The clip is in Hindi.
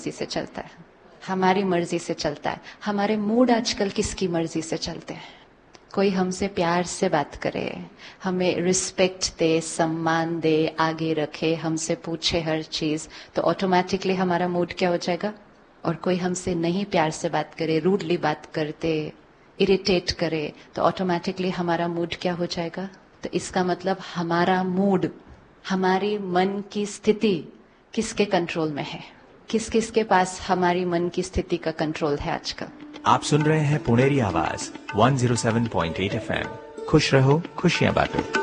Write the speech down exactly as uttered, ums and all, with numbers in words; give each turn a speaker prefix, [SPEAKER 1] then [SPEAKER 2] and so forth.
[SPEAKER 1] मर्जी से चलता है, हमारी मर्जी से चलता है। हमारे मूड आजकल किसकी मर्जी से चलते हैं? कोई हमसे प्यार से बात करे, हमें रिस्पेक्ट दे, सम्मान दे, आगे रखे, हमसे पूछे हर चीज, तो ऑटोमेटिकली हमारा मूड क्या हो जाएगा? और कोई हमसे नहीं प्यार से बात करे, रूडली बात करते, इरिटेट करे, तो ऑटोमेटिकली हमारा मूड क्या हो जाएगा? तो इसका मतलब हमारा मूड, हमारी मन की स्थिति किसके कंट्रोल में है? किस किस के पास हमारी मन की स्थिति का कंट्रोल है आजकल?
[SPEAKER 2] आप सुन रहे हैं पुणेरी आवाज one zero seven point eight F M. खुश रहो, खुशियां बांटो।